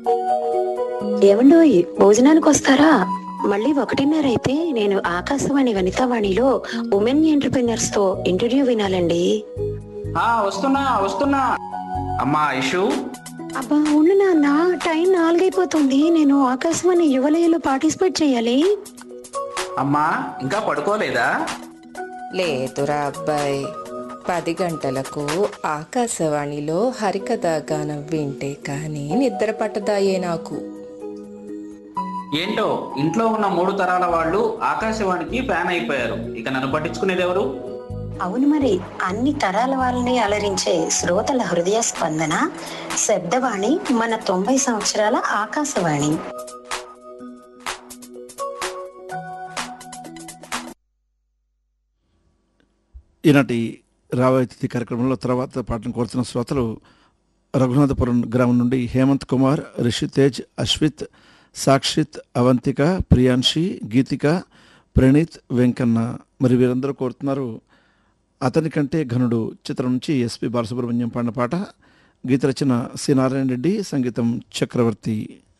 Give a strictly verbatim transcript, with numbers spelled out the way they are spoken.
ఏమండోయ్, భోజనానికి వస్తారా? మళ్ళీ ఒకటిన్నర అయితే నేను ఆకాశవాణి వనితావాణిలో ఉమెన్ ఎంటర్ప్రినర్స్ తో ఇంటర్వ్యూ వినాలండి. ఆ వస్తున్నా వస్తున్నా అమ్మా ఇషు. అబ్బా ఉండు నాన్న, టైం నాలుగైపోతుంది. నేను ఆకాశవాణి యువలయలో పార్టిసిపేట్ చేయాలి. అమ్మా ఇంకా పడుకోలేదా? లేదురా అబ్బాయి, పది గంటలకు ఆకాశవాణిలో హరికథ గానం వింటే కానీ నిద్ర పట్టదాయే నాకు. ఏంటో ఇంట్లో ఉన్న మూడు తరాల వాళ్ళు ఆకాశవాణికి ఫ్యాన్ అయిపోయారు. ఇక నన్ను పట్టించుకునేది ఎవరు? అవును మరి, అన్ని తరాల వాళ్ళని అలరించే శ్రోతల హృదయ స్పందన శబ్దవాణి మన తొంభై సంవత్సరాల ఆకాశవాణి. ఈనాటి రావాయితీ కార్యక్రమంలో తర్వాత పాటను కోరుతున్న శ్రోతలు రఘునాథపురం గ్రామం నుండి హేమంత్ కుమార్, రిషితేజ్, అశ్విత్, సాక్షిత్, అవంతిక, ప్రియాంశి, గీతిక, ప్రణీత్, వెంకన్న. మరి వీరందరూ కోరుతున్నారు అతని కంటే ఘనుడు చిత్రం నుంచి ఎస్పి బాలసుబ్రహ్మణ్యం పాడిన పాట. గీత రచన సి నారాయణ రెడ్డి, సంగీతం చక్రవర్తి.